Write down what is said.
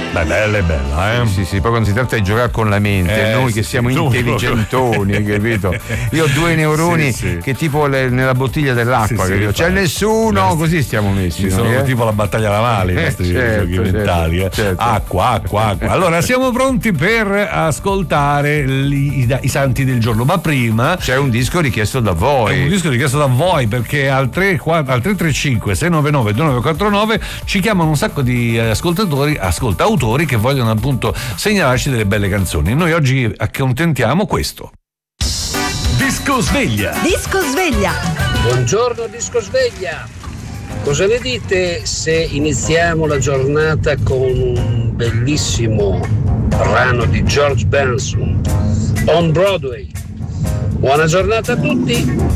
Beh, bella, Sì, poi quando si tratta di giocare con la mente, noi che siamo intelligentoni, capito? Io ho 2 neuroni che tipo nella bottiglia dell'acqua, capito? C'è nessuno, così stiamo messi. Sono tipo la battaglia navale, i nostri giochi mentali. Certo. Acqua. Allora, siamo pronti per ascoltare i santi del giorno, ma prima c'è un disco richiesto da voi. Perché al 335 699 2949 ci chiamano un sacco di ascoltatori che vogliono appunto segnalarci delle belle canzoni. Noi oggi accontentiamo questo. Disco sveglia. Buongiorno Disco sveglia. Cosa ne dite se iniziamo la giornata con un bellissimo brano di George Benson, On Broadway? Buona giornata a tutti.